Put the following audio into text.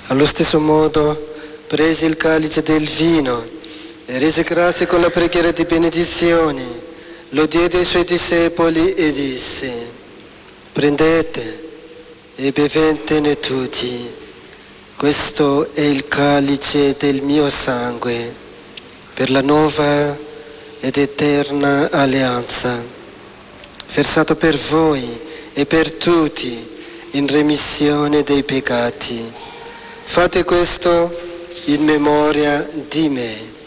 Allo stesso modo prese il calice del vino e rese grazie con la preghiera di benedizione, lo diede ai suoi discepoli e disse: prendete e bevetene tutti, questo è il calice del mio sangue, per la nuova ed eterna alleanza, versato per voi e per tutti in remissione dei peccati. Fate questo in memoria di me.